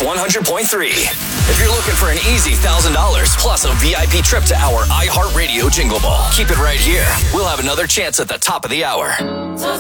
Kicks 100.3. If you're looking for an easy $1,000 plus a VIP trip to our iHeartRadio Jingle Ball, keep it right here. We'll have another chance at the top of the hour. So